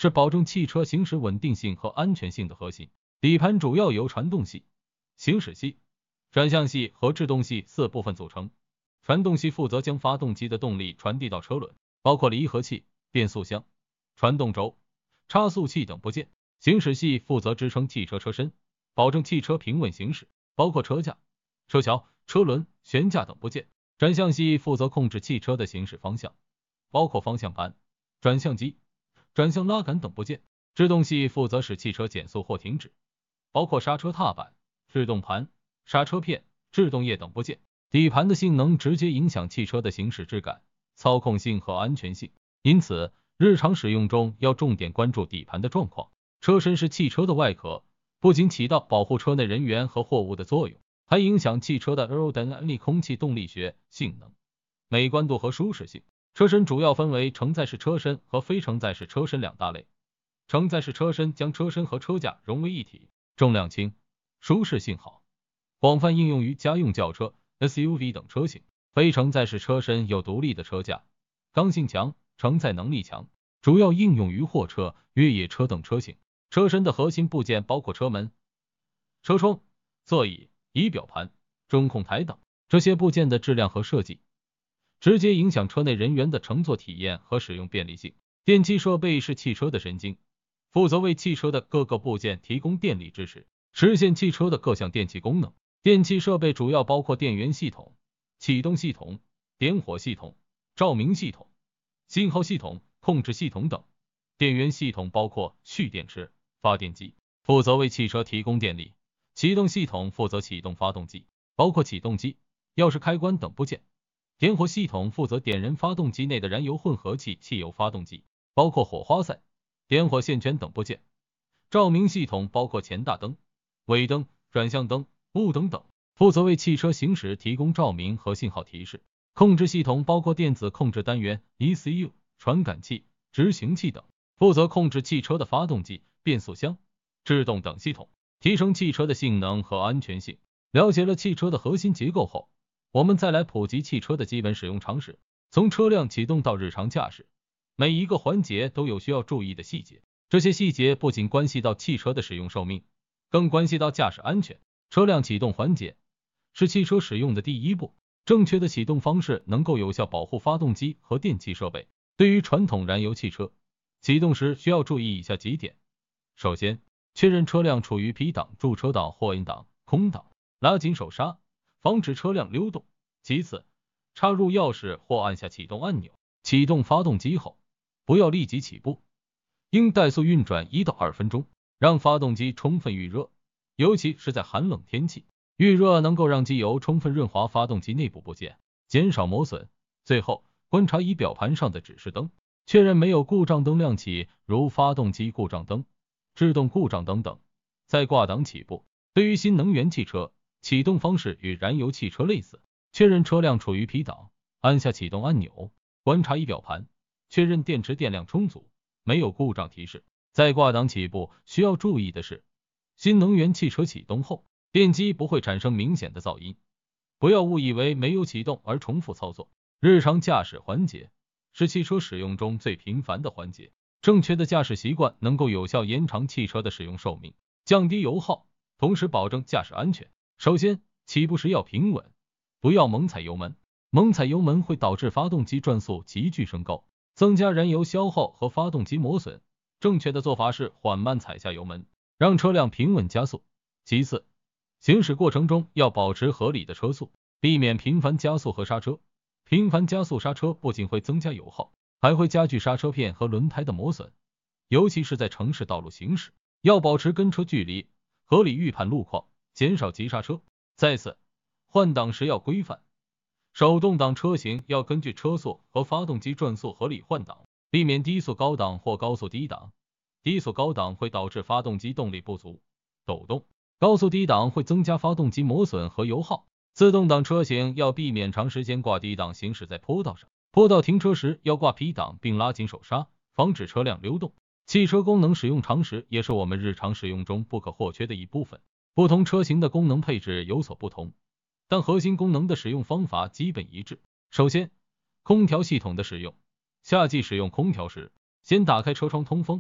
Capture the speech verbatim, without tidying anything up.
是保证汽车行驶稳定性和安全性的核心。底盘主要由传动系、行驶系、转向系和制动系四部分组成。传动系负责将发动机的动力传递到车轮，包括离合器、变速箱、传动轴、差速器等部件。行驶系负责支撑汽车车身，保证汽车平稳行驶，包括车架、车桥、车轮、悬架等部件。转向系负责控制汽车的行驶方向，包括方向盘、转向机、转向拉杆等部件。制动系负责使汽车减速或停止，包括刹车踏板、制动盘、刹车片、制动液等部件。底盘的性能直接影响汽车的行驶质感、操控性和安全性，因此日常使用中要重点关注底盘的状况。车身是汽车的外壳，不仅起到保护车内人员和货物的作用，还影响汽车的 aerodynamic 空气动力学性能、美观度和舒适性。车身主要分为承载式车身和非承载式车身两大类。承载式车身将车身和车架融为一体，重量轻，舒适性好，广泛应用于家用轿车、S U V 等车型。非承载式车身有独立的车架，刚性强，承载能力强，主要应用于货车、越野车等车型。车身的核心部件包括车门、车窗、座椅、仪表盘、中控台等，这些部件的质量和设计直接影响车内人员的乘坐体验和使用便利性。电气设备是汽车的神经，负责为汽车的各个部件提供电力支持，实现汽车的各项电气功能。电气设备主要包括电源系统、启动系统、点火系统、照明系统、信号系统、控制系统等。电源系统包括蓄电池、发电机，负责为汽车提供电力。启动系统负责启动发动机，包括启动机、钥匙开关等部件。点火系统负责点燃发动机内的燃油混合气汽油发动机，包括火花塞、点火线圈等部件。照明系统包括前大灯、尾灯、转向灯、雾灯等，负责为汽车行驶提供照明和信号提示。控制系统包括电子控制单元、E C U、传感器、执行器等，负责控制汽车的发动机、变速箱、制动等系统，提升汽车的性能和安全性。了解了汽车的核心结构后，我们再来普及汽车的基本使用常识。从车辆启动到日常驾驶，每一个环节都有需要注意的细节，这些细节不仅关系到汽车的使用寿命，更关系到驾驶安全。车辆启动环节是汽车使用的第一步，正确的启动方式能够有效保护发动机和电气设备。对于传统燃油汽车，启动时需要注意以下几点。首先，确认车辆处于 P 档、驻车档或 N 档、空档，拉紧手刹，防止车辆溜动。其次，插入钥匙或按下启动按钮。启动发动机后，不要立即起步，应怠速运转一到二分钟，让发动机充分预热，尤其是在寒冷天气，预热能够让机油充分润滑发动机内部部件，减少磨损。最后，观察仪表盘上的指示灯，确认没有故障灯亮起，如发动机故障灯、制动故障灯等，再挂档起步。对于新能源汽车，启动方式与燃油汽车类似，确认车辆处于 P 档，按下启动按钮，观察仪表盘，确认电池电量充足，没有故障提示，再挂档起步。需要注意的是，新能源汽车启动后，电机不会产生明显的噪音，不要误以为没有启动而重复操作。日常驾驶环节是汽车使用中最频繁的环节，正确的驾驶习惯能够有效延长汽车的使用寿命，降低油耗，同时保证驾驶安全。首先，起步时要平稳，不要猛踩油门，猛踩油门会导致发动机转速急剧升高，增加燃油消耗和发动机磨损。正确的做法是缓慢踩下油门，让车辆平稳加速。其次，行驶过程中要保持合理的车速，避免频繁加速和刹车。频繁加速刹车不仅会增加油耗，还会加剧刹车片和轮胎的磨损，尤其是在城市道路行驶，要保持跟车距离，合理预判路况，减少急刹车。再次，换挡时要规范，手动挡车型要根据车速和发动机转速合理换挡，避免低速高档或高速低档。低速高档会导致发动机动力不足、抖动，高速低档会增加发动机磨损和油耗。自动挡车型要避免长时间挂低档行驶在坡道上，坡道停车时要挂 P 档并拉紧手刹，防止车辆溜动。汽车功能使用常识也是我们日常使用中不可或缺的一部分。不同车型的功能配置有所不同，但核心功能的使用方法基本一致。首先，空调系统的使用。夏季使用空调时，先打开车窗通风，